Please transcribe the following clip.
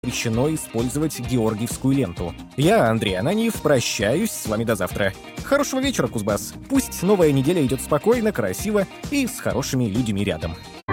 запрещено использовать георгиевскую ленту. Я, Андрей Ананьев, прощаюсь с вами до завтра. Хорошего вечера, Кузбасс. Пусть новая неделя идет спокойно, красиво и с хорошими людьми рядом.